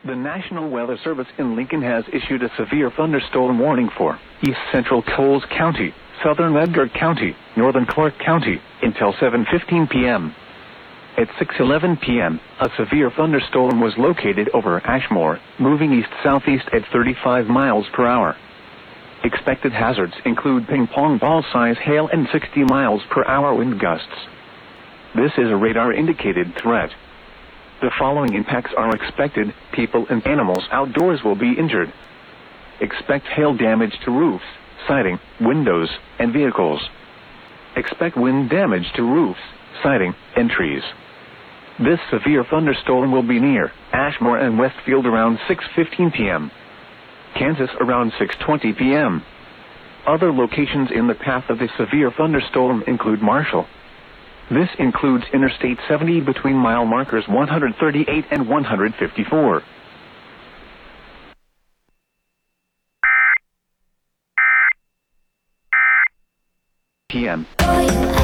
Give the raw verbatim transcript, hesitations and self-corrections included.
The National Weather Service in Lincoln has issued a severe thunderstorm warning for east central Coles County, southern Edgar County, northern Clark County, until seven fifteen p m At six eleven p m, a severe thunderstorm was located over Ashmore, moving east-southeast at thirty-five miles per hour. Expected hazards include ping-pong ball-size hail and sixty miles per hour wind gusts. This is a radar-indicated threat. The following impacts are expected: people and animals outdoors will be injured. Expect hail damage to roofs, siding, windows, and vehicles. Expect wind damage to roofs, siding, and trees. This severe thunderstorm will be near Ashmore and Westfield around six fifteen p m Kansas around six twenty p m Other locations in the path of the severe thunderstorm include Marshall. This includes Interstate seventy between mile markers one hundred thirty-eight and one hundred fifty-four. p m